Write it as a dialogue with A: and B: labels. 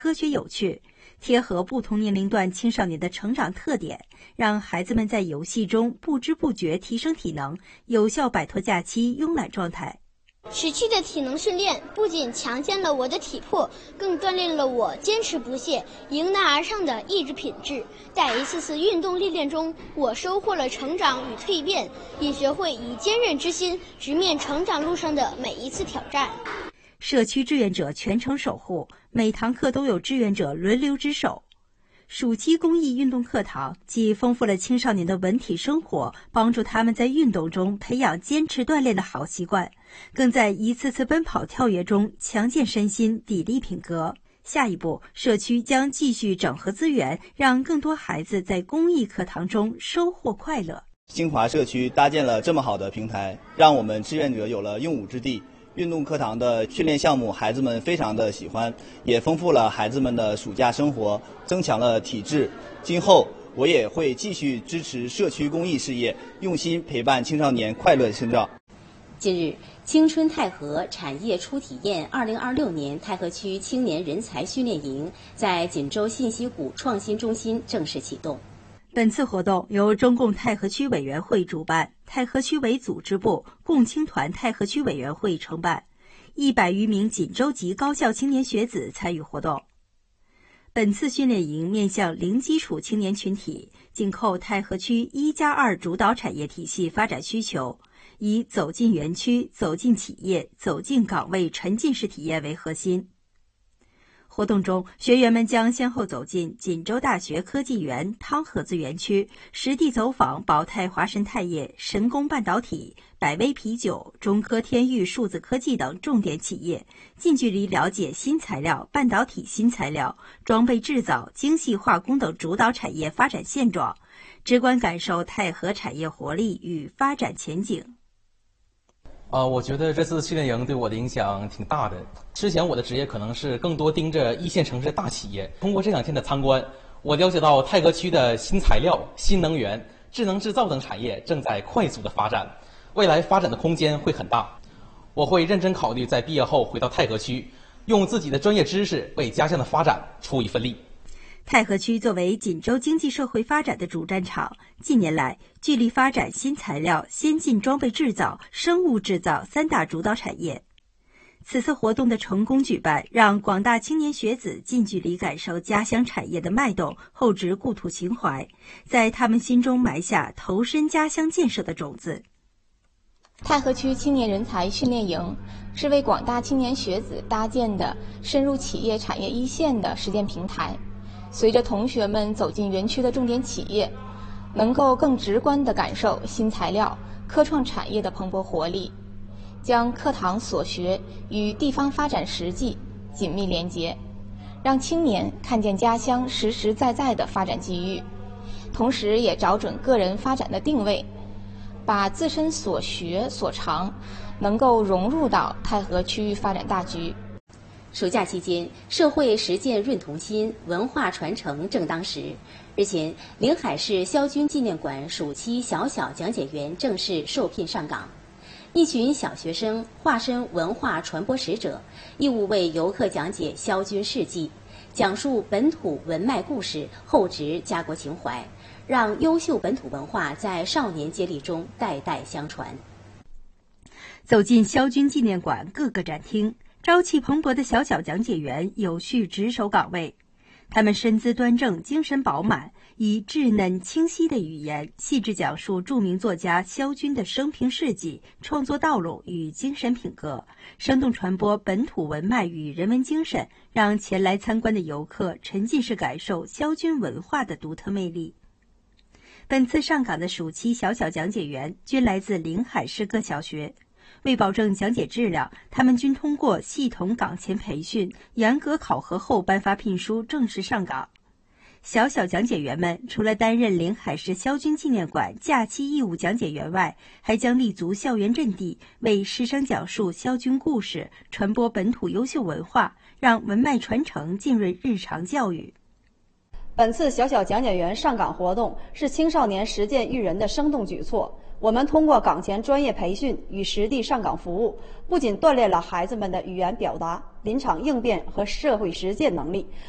A: 科学有趣，贴合不同年龄段青少年的成长特点，让孩子们在游戏中不知不觉提升体能，有效摆脱假期慵懒状态。
B: 持续的体能训练不仅强健了我的体魄，更锻炼了我坚持不懈、迎难而上的意志品质。在一次次运动历练中，我收获了成长与蜕变，也学会以坚韧之心直面成长路上的每一次挑战。
A: 社区志愿者全程守护，每堂课都有志愿者轮流值守。暑期公益运动课堂既丰富了青少年的文体生活，帮助他们在运动中培养坚持锻炼的好习惯，更在一次次奔跑跳跃中强健身心、砥砺品格。下一步，社区将继续整合资源，让更多孩子在公益课堂中收获快乐。
C: 新华社区搭建了这么好的平台，让我们志愿者有了用武之地。运动课堂的训练项目，孩子们非常的喜欢，也丰富了孩子们的暑假生活，增强了体质。今后我也会继续支持社区公益事业，用心陪伴青少年快乐成长。
D: 近日，青春太和产业初体验2026年太和区青年人才训练营在锦州信息谷创新中心正式启动。
A: 本次活动由中共太和区委员会主办，太和区委组织部、共青团太和区委员会承办，100余名锦州籍高校青年学子参与活动。本次训练营面向零基础青年群体，紧扣太和区1+2主导产业体系发展需求，以走进园区、走进企业、走进岗位沉浸式体验为核心。活动中，学员们将先后走进锦州大学科技园汤河子园区，实地走访宝泰华神钛业、神工半导体、百威啤酒、中科天域数字科技等重点企业，近距离了解新材料、半导体新材料、装备制造、精细化工等主导产业发展现状，直观感受太和产业活力与发展前景。
E: 我觉得这次训练营对我的影响挺大的。之前我的职业可能是更多盯着一线城市的大企业，通过这2天的参观，我了解到太和区的新材料、新能源、智能制造等产业正在快速的发展，未来发展的空间会很大。我会认真考虑在毕业后回到太和区，用自己的专业知识为家乡的发展出一份力。
A: 太和区作为锦州经济社会发展的主战场，近年来聚力发展新材料、先进装备制造、生物制造3大主导产业。此次活动的成功举办，让广大青年学子近距离感受家乡产业的脉动，厚植故土情怀，在他们心中埋下投身家乡建设的种子。
F: 太和区青年人才训练营是为广大青年学子搭建的深入企业产业一线的实践平台。随着同学们走进园区的重点企业，能够更直观地感受新材料、科创产业的蓬勃活力，将课堂所学与地方发展实际紧密连结，让青年看见家乡实实在在的发展机遇，同时也找准个人发展的定位，把自身所学所长能够融入到太和区域发展大局。
D: 暑假期间，社会实践润童心，文化传承正当时。日前，临海市萧军纪念馆暑期小小讲解员正式受聘上岗。一群小学生化身文化传播使者，义务为游客讲解萧军事迹，讲述本土文脉故事，厚植家国情怀，让优秀本土文化在少年接力中代代相传。
A: 走进萧军纪念馆各个展厅，朝气蓬勃的小小讲解员有序值守岗位，他们身姿端正，精神饱满，以稚嫩清晰的语言，细致讲述著名作家萧军的生平事迹、创作道路与精神品格，生动传播本土文脉与人文精神，让前来参观的游客沉浸式感受萧军文化的独特魅力。本次上岗的暑期小小讲解员均来自临海市各小学。为保证讲解质量，他们均通过系统岗前培训、严格考核后颁发聘书正式上岗。小小讲解员们除了担任临海市萧军纪念馆假期义务讲解员外，还将立足校园阵地，为师生讲述萧军故事，传播本土优秀文化，让文脉传承浸润日常教育。
G: 本次小小讲解员上岗活动是青少年实践育人的生动举措。我们通过岗前专业培训与实地上岗服务，不仅锻炼了孩子们的语言表达、临场应变和社会实践能力，